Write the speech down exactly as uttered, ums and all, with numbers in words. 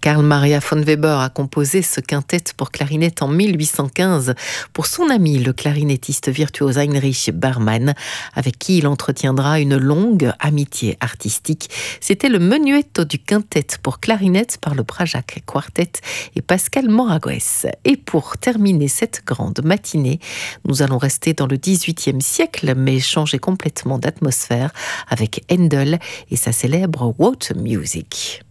Carl Maria von Weber a composé ce quintet pour clarinette en mille huit cent quinze pour son ami, le clarinettiste virtuose Heinrich Bergmann, avec qui il entretiendra une longue amitié artistique. C'était le menuetto du quintet pour clarinette par le Prajak Quartet et Pascal Moragues. Et pour terminer cette grande matinée, nous allons rester dans le dix-huitième siècle, mais changer complètement d'atmosphère avec Handel et sa célèbre Water Music.